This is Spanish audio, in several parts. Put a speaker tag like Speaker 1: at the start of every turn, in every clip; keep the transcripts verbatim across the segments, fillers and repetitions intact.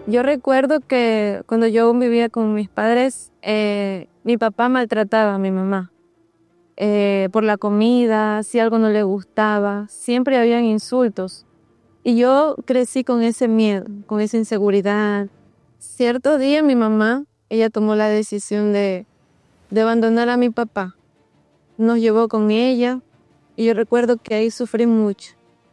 Speaker 1: Yo recuerdo que cuando yo vivía con mis padres, eh, mi papá maltrataba a mi mamá eh, por la comida, si algo no le gustaba, siempre habían insultos. Y yo crecí con ese miedo, con esa inseguridad. Cierto día mi mamá, ella tomó la decisión de, de abandonar a mi papá. Nos llevó con ella y yo recuerdo que ahí sufrí mucho.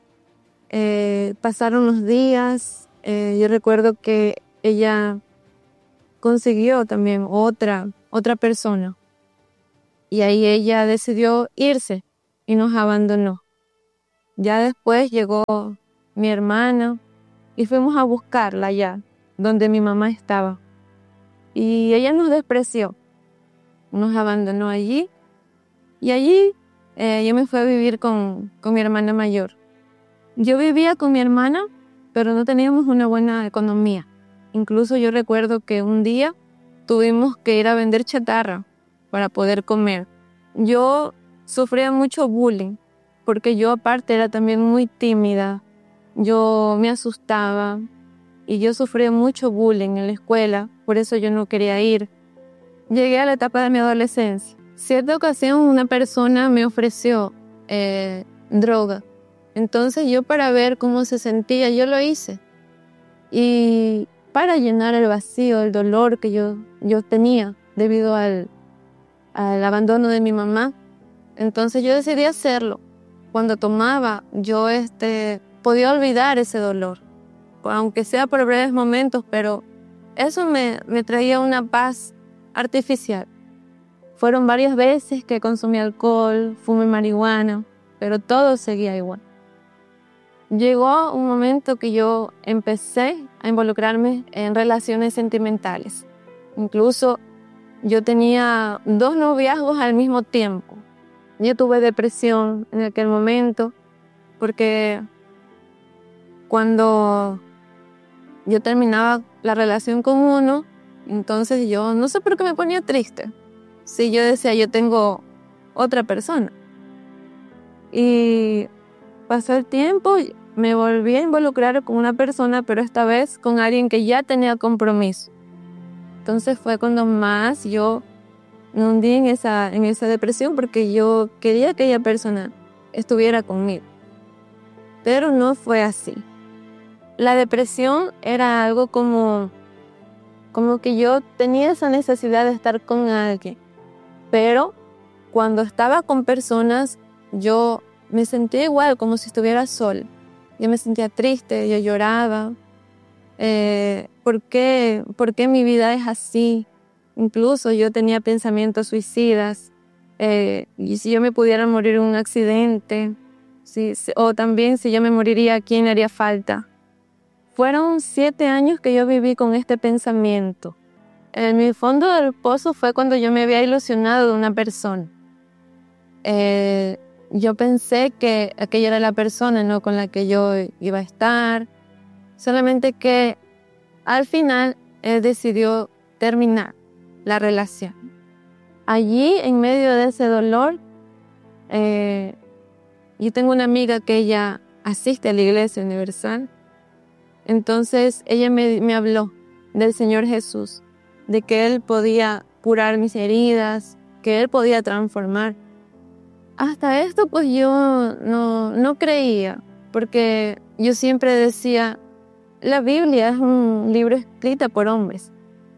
Speaker 1: Eh, pasaron los días, eh, yo recuerdo que ella consiguió también otra, otra persona y ahí ella decidió irse y nos abandonó. Ya después llegó mi hermana y fuimos a buscarla allá, donde mi mamá estaba. Y ella nos despreció, nos abandonó allí y allí eh, yo me fui a vivir con, con mi hermana mayor. Yo vivía con mi hermana, pero no teníamos una buena economía. Incluso yo recuerdo que un día tuvimos que ir a vender chatarra para poder comer. Yo sufría mucho bullying, porque yo aparte era también muy tímida. Yo me asustaba y yo sufría mucho bullying en la escuela, por eso yo no quería ir. Llegué a la etapa de mi adolescencia. Cierta ocasión una persona me ofreció eh, droga. Entonces yo para ver cómo se sentía, yo lo hice. Y para llenar el vacío, el dolor que yo, yo tenía debido al, al abandono de mi mamá, entonces yo decidí hacerlo. Cuando tomaba, yo este, podía olvidar ese dolor, aunque sea por breves momentos, pero eso me, me traía una paz artificial. Fueron varias veces que consumí alcohol, fumé marihuana, pero todo seguía igual. Llegó un momento que yo empecé a involucrarme en relaciones sentimentales. Incluso yo tenía dos noviazgos al mismo tiempo. Yo tuve depresión en aquel momento porque cuando yo terminaba la relación con uno, entonces yo no sé por qué me ponía triste. Si yo decía, yo tengo otra persona. Y pasó el tiempo, me volví a involucrar con una persona, pero esta vez con alguien que ya tenía compromiso. Entonces fue cuando más yo me hundí en esa, en esa depresión porque yo quería que aquella persona estuviera conmigo. Pero no fue así. La depresión era algo como, como que yo tenía esa necesidad de estar con alguien. Pero cuando estaba con personas, yo me sentía igual, como si estuviera sola. Yo me sentía triste, yo lloraba. Eh, ¿por qué, ¿Por qué mi vida es así? Incluso yo tenía pensamientos suicidas. Eh, y si yo me pudiera morir en un accidente, si, o también si yo me moriría, ¿a quién le haría falta? Fueron siete años que yo viví con este pensamiento. En mi fondo del pozo fue cuando yo me había ilusionado de una persona. Eh, yo pensé que aquella era la persona, ¿no?, con la que yo iba a estar. Solamente que al final él decidió terminar la relación. Allí, en medio de ese dolor, eh, yo tengo una amiga que ella asiste a la Iglesia Universal. Entonces ella me, me habló del Señor Jesús, de que Él podía curar mis heridas, que Él podía transformar. Hasta esto pues yo no, no creía, porque yo siempre decía, la Biblia es un libro escrito por hombres.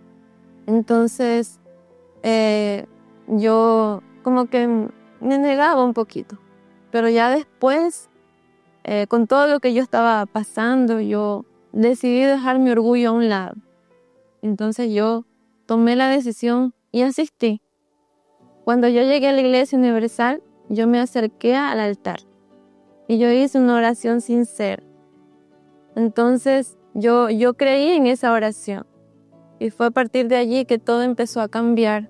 Speaker 1: Entonces eh, yo como que me negaba un poquito. Pero ya después, eh, con todo lo que yo estaba pasando, yo decidí dejar mi orgullo a un lado. Entonces yo tomé la decisión y asistí. Cuando yo llegué a la Iglesia Universal, yo me acerqué al altar y yo hice una oración sincera. Entonces yo, yo creí en esa oración y fue a partir de allí que todo empezó a cambiar.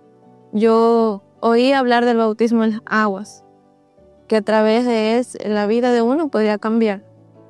Speaker 1: Yo oí hablar del bautismo en las aguas, que a través de eso la vida de uno podía cambiar.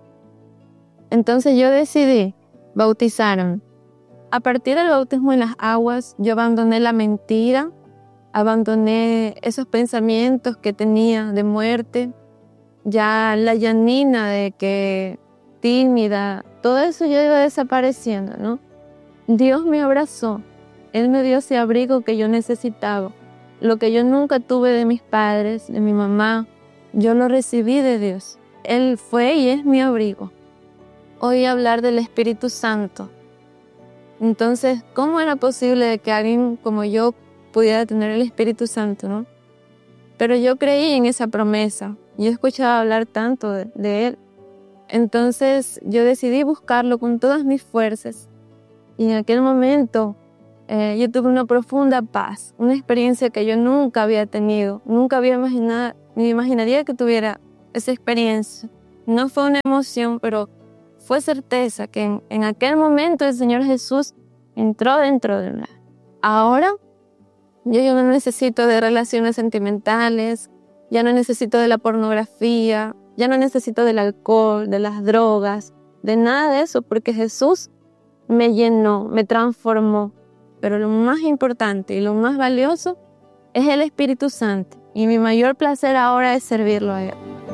Speaker 1: Entonces yo decidí bautizarme. A partir del bautismo en las aguas, yo abandoné la mentira, abandoné esos pensamientos que tenía de muerte, ya la Yanina de que tímida, todo eso yo iba desapareciendo, ¿no? Dios me abrazó, Él me dio ese abrigo que yo necesitaba. Lo que yo nunca tuve de mis padres, de mi mamá, yo lo recibí de Dios. Él fue y es mi abrigo. Oí hablar del Espíritu Santo. Entonces, ¿cómo era posible de que alguien como yo pudiera tener el Espíritu Santo, no? Pero yo creí en esa promesa. Yo escuchaba hablar tanto de, de Él. Entonces, yo decidí buscarlo con todas mis fuerzas. Y en aquel momento, eh, yo tuve una profunda paz, una experiencia que yo nunca había tenido. Nunca había imaginado, ni imaginaría que tuviera esa experiencia. No fue una emoción, pero fue certeza que en, en aquel momento el Señor Jesús entró dentro de mí. Ahora, yo ya no necesito de relaciones sentimentales, ya no necesito de la pornografía, ya no necesito del alcohol, de las drogas, de nada de eso, porque Jesús me llenó, me transformó. Pero lo más importante y lo más valioso es el Espíritu Santo. Y mi mayor placer ahora es servirlo a Él.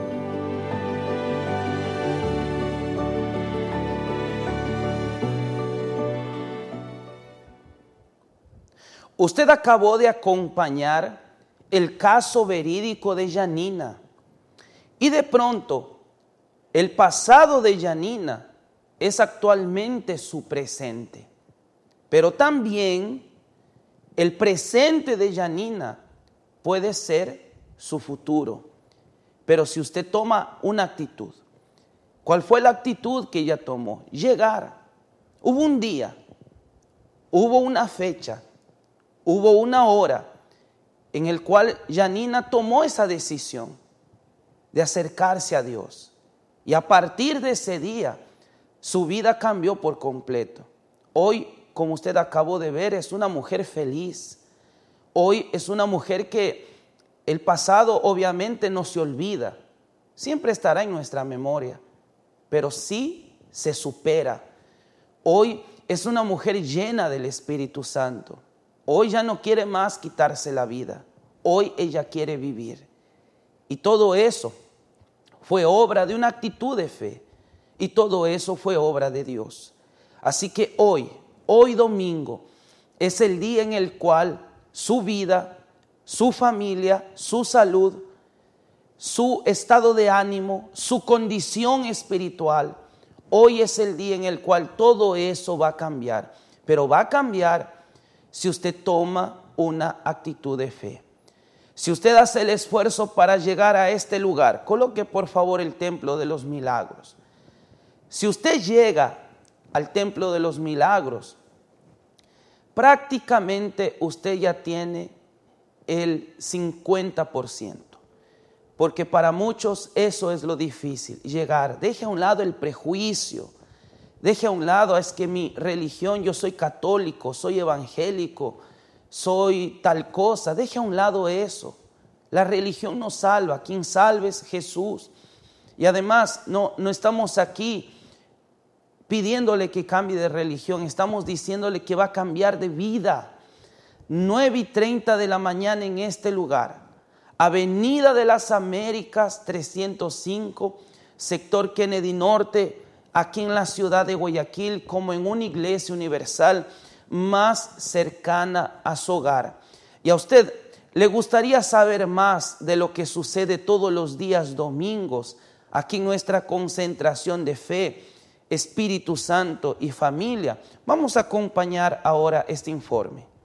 Speaker 2: Usted acabó de acompañar el caso verídico de Yanina. Y de pronto, el pasado de Yanina es actualmente su presente. Pero también el presente de Yanina puede ser su futuro. Pero si usted toma una actitud, ¿cuál fue la actitud que ella tomó? Llegar. Hubo un día, hubo una fecha, hubo una hora en el cual Yanina tomó esa decisión de acercarse a Dios. Y a partir de ese día, su vida cambió por completo. Hoy, como usted acabó de ver, es una mujer feliz. Hoy es una mujer que el pasado obviamente no se olvida. Siempre estará en nuestra memoria, pero sí se supera. Hoy es una mujer llena del Espíritu Santo. Hoy ya no quiere más quitarse la vida. Hoy ella quiere vivir. Y todo eso fue obra de una actitud de fe. Y todo eso fue obra de Dios. Así que hoy, hoy domingo, es el día en el cual su vida, su familia, su salud, su estado de ánimo, su condición espiritual, hoy es el día en el cual todo eso va a cambiar. Pero va a cambiar si usted toma una actitud de fe. Si usted hace el esfuerzo para llegar a este lugar, coloque por favor el Templo de los Milagros. Si usted llega al Templo de los Milagros, prácticamente usted ya tiene el cincuenta por ciento. Porque para muchos eso es lo difícil, llegar. Deje a un lado el prejuicio. Deje a un lado, es que mi religión, yo soy católico, soy evangélico, soy tal cosa. Deje a un lado eso. La religión no salva, quien salva es Jesús. Y además no, no estamos aquí pidiéndole que cambie de religión, estamos diciéndole que va a cambiar de vida. nueve y treinta de la mañana en este lugar, Avenida de las Américas trescientos cinco, sector Kennedy Norte, aquí en la ciudad de Guayaquil, como en una iglesia universal más cercana a su hogar. Y a usted le gustaría saber más de lo que sucede todos los días domingos, aquí en nuestra concentración de fe, Espíritu Santo y familia. Vamos a acompañar ahora este informe.